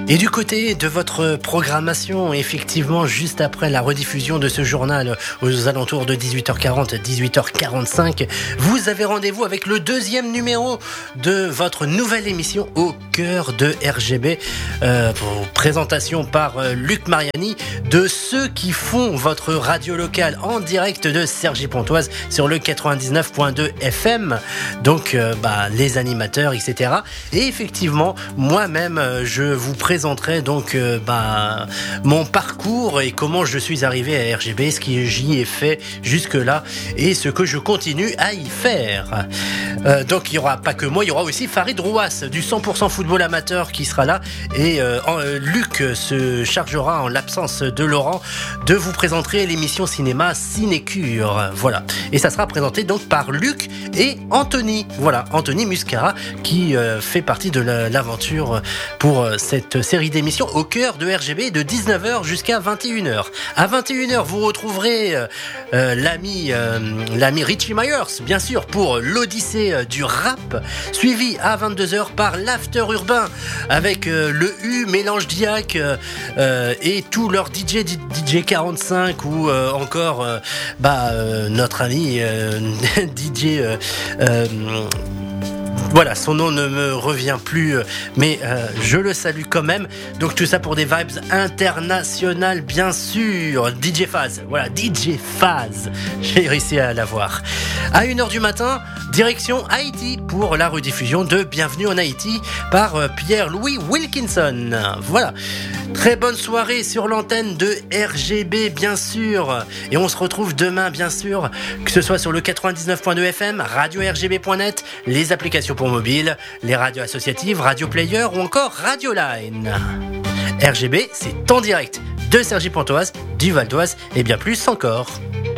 Et du côté de votre programmation, effectivement, juste après la rediffusion de ce journal aux alentours de 18h40, 18h45, vous avez rendez-vous avec le deuxième numéro de votre nouvelle émission Au cœur de RGB. Présentation par Luc Mariani de ceux qui font votre radio locale en direct de Cergy-Pontoise sur le 99.2 FM. Donc, les animateurs, etc. Et effectivement, moi-même, je vous présenterai donc mon parcours et comment je suis arrivé à RGB, ce que j'y ai fait jusque-là et ce que je continue à y faire. Donc il n'y aura pas que moi, il y aura aussi Farid Rouas du 100% football amateur qui sera là et Luc se chargera en l'absence de Laurent de vous présenter l'émission cinéma Cinécure. Voilà. Et ça sera présenté donc par Luc et Anthony. Voilà, Anthony Muscara qui fait partie de l'aventure pour cette série d'émissions au cœur de RGB de 19h jusqu'à 21h. À 21h, vous retrouverez l'ami Richie Myers, bien sûr, pour l'Odyssée du rap, suivi à 22h par l'After Urbain avec le U, Mélange Diac et tous leurs DJ 45 ou encore notre ami DJ voilà, son nom ne me revient plus, mais je le salue quand même. Donc tout ça pour des vibes internationales, bien sûr. DJ Faz, voilà, DJ Faz. J'ai réussi à l'avoir. À 1h du matin, direction Haïti pour la rediffusion de Bienvenue en Haïti par Pierre-Louis Wilkinson. Voilà. Très bonne soirée sur l'antenne de RGB, bien sûr. Et on se retrouve demain, bien sûr, que ce soit sur le 99.2 FM, radio-rgb.net, les applications pour mobile, les radios associatives, Radio Player ou encore Radio Line. RGB, c'est en direct de Cergy-Pontoise, du Val d'Oise et bien plus encore.